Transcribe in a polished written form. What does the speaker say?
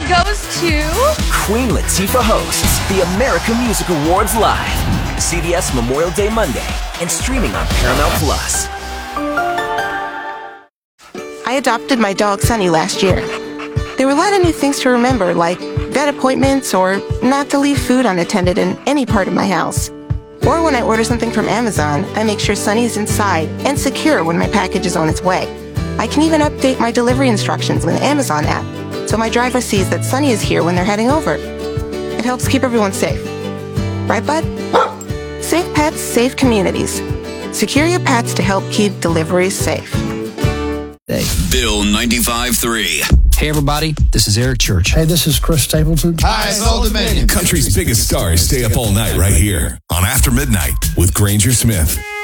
goes to... Queen Latifah hosts the American Music Awards live. CBS Memorial Day Monday and streaming on Paramount Plus. I adopted my dog Sunny last year. There were a lot of new things to remember, like vet appointments or not to leave food unattended in any part of my house. Or when I order something from Amazon, I make sure Sunny is inside and secure when my package is on its way. I can even update my delivery instructions with the Amazon app, so my driver sees that Sunny is here when they're heading over. It helps keep everyone safe. Right, bud? Safe pets, safe communities. Secure your pets to help keep deliveries safe. Bill 95.3. Hey, everybody, this is Eric Church. Hey, this is Chris Stapleton. Hi, it's Old Dominion. Country's biggest stars stay up all night right here on After Midnight with Granger Smith.